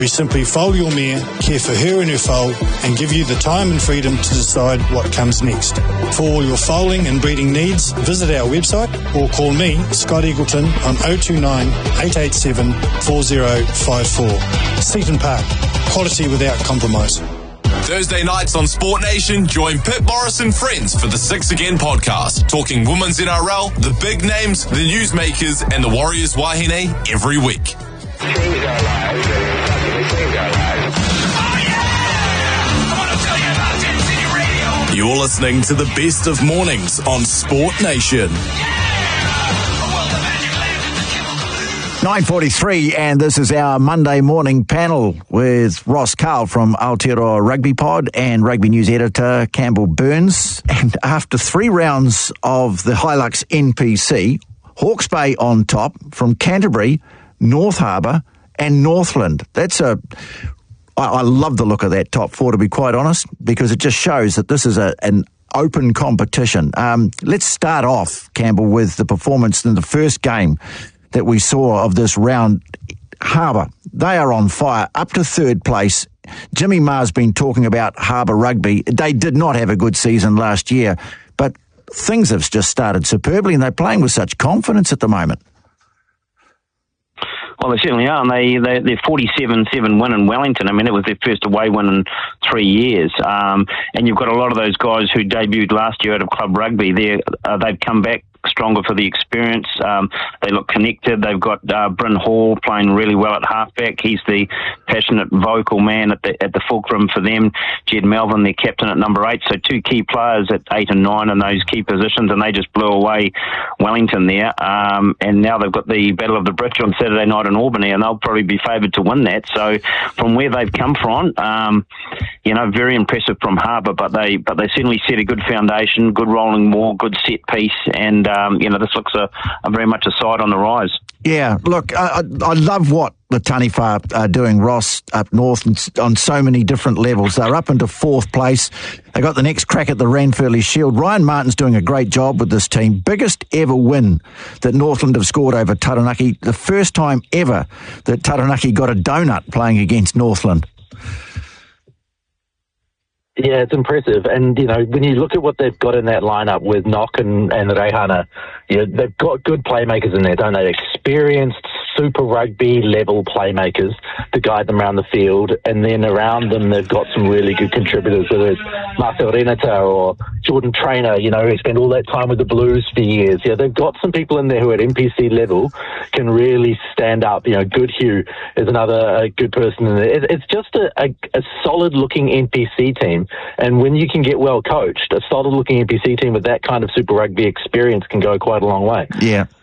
We simply foal your mare, care for her and her foal, and give you the time and freedom to decide what comes next. For all your foaling and breeding needs, visit our website or call me, Scott Eagleton, on 029 887 4054. Seaton Park, quality without compromise. Thursday nights on Sport Nation, join Pip Morris and friends for the Six Again podcast, talking women's NRL, the big names, the newsmakers, and the Warriors Wahine every week. You're listening to the best of mornings on Sport Nation. 9:43, and this is our Monday morning panel with Ross Carl from Aotearoa Rugby Pod and Rugby News editor Campbell Burns. And after 3 rounds of the Hilux NPC, Hawke's Bay on top from Canterbury, North Harbour and Northland. I love the look of that top 4, to be quite honest, because it just shows that this is an open competition. Let's start off, Campbell, with the performance in the first game that we saw of this round. Harbour, they are on fire, up to 3rd place. Jimmy Maher's been talking about Harbour Rugby. They did not have a good season last year, but things have just started superbly, and they're playing with such confidence at the moment. Well, they certainly are, and they're 47-7 win in Wellington. I mean, it was their first away win in 3 years. And you've got a lot of those guys who debuted last year out of club rugby. They've come back stronger for the experience. They look connected. They've got Bryn Hall playing really well at halfback. He's the passionate, vocal man at the fulcrum for them. Jed Melvin, their captain, at number 8. So 2 key players at 8 and 9 in those key positions, and they just blew away Wellington there. And now they've got the Battle of the Bridge on Saturday night in Albany, and they'll probably be favoured to win that. So from where they've come from, very impressive from Harbour, but they certainly set a good foundation, good rolling maul, good set piece, and this looks a very much a side on the rise. Yeah, look, I love what the Taniwha are doing, Ross, up north on so many different levels. They're up into 4th place. They got the next crack at the Ranfurly Shield. Ryan Martin's doing a great job with this team. Biggest ever win that Northland have scored over Taranaki. The first time ever that Taranaki got a donut playing against Northland. Yeah, it's impressive. And, when you look at what they've got in that lineup with Nock and Reihana, they've got good playmakers in there, don't they? Experienced Super Rugby level playmakers to guide them around the field. And then around them, they've got some really good contributors, whether it's Marcel Renata or Jordan Trainer, who spent all that time with the Blues for years. Yeah, they've got some people in there who at NPC level can really stand up. Goodhue is another good person in there. It's just a solid-looking NPC team. And when you can get well coached, a solid-looking NPC team with that kind of Super Rugby experience can go quite a long way. Yeah,